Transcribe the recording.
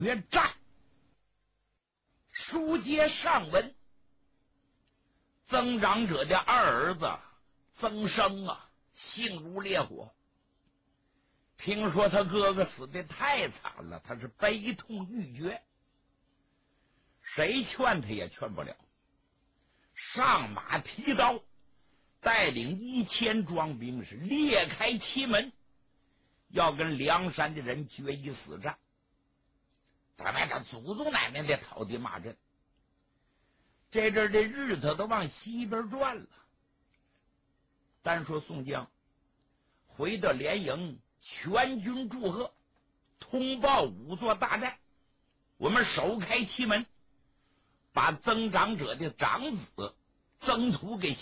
决战。书接上文，增长者的二儿子增生啊，性如烈火。听说他哥哥死的太惨了，他是悲痛欲绝，谁劝他也劝不了。上马提刀，带领1000庄兵是裂开祁门，要跟梁山的人决一死战。咱们这祖宗奶奶的讨地骂阵，这阵的日子都往西边转了。单说宋江回到连营，全军祝贺，通报5座大寨，我们首开祁门，把增长者的长子曾屠给